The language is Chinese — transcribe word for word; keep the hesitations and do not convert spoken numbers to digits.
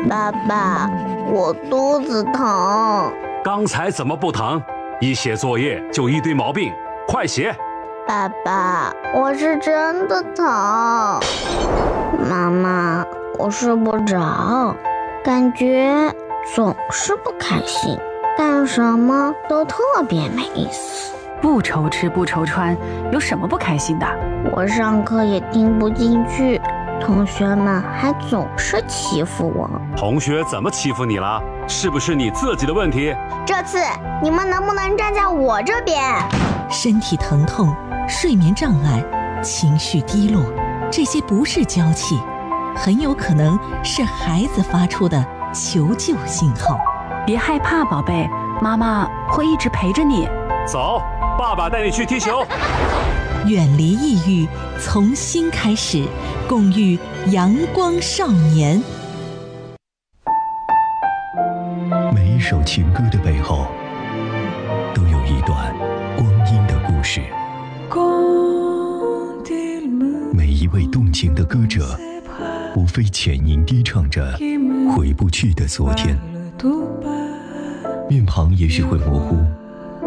爸爸，我肚子疼。 刚才怎么不疼？一写作业就一堆毛病，快写！ 爸爸，我是真的疼。妈妈，我睡不着，感觉总是不开心，干什么都特别没意思。 不愁吃不愁穿，有什么不开心的？ 我上课也听不进去，同学们还总是欺负我。 同学怎么欺负你了？是不是你自己的问题？ 这次你们能不能站在我这边？ 身体疼痛、睡眠障碍、情绪低落，这些不是娇气，很有可能是孩子发出的求救信号。 别害怕，宝贝，妈妈会一直陪着你。 走，爸爸带你去踢球。 远离抑郁，从新开始，共育阳光少年。 每一首情歌的背后，都有一段光阴的故事。每一位动情的歌者，无非浅吟低唱着回不去的昨天，面庞也许会模糊，